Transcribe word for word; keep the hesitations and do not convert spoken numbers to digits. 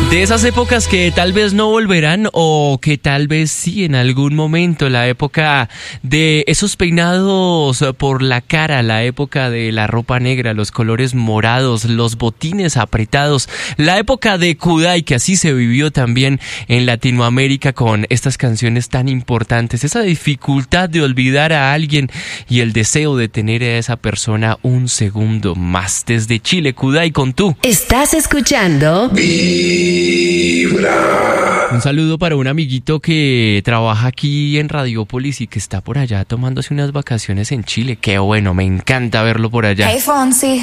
De esas épocas que tal vez no volverán o que tal vez sí en algún momento, la época de esos peinados por la cara, la época de la ropa negra, los colores morados, los botines apretados, la época de Kudai, que así se vivió también en Latinoamérica con estas canciones tan importantes, esa dificultad de olvidar a alguien y el deseo de tener a esa persona un segundo más. Desde Chile, Kudai con tú. Estás escuchando Vibra. Un saludo para un amiguito que trabaja aquí en Radiópolis y que está por allá tomándose unas vacaciones en Chile. Qué bueno, me encanta verlo por allá. Hey, Fonsi.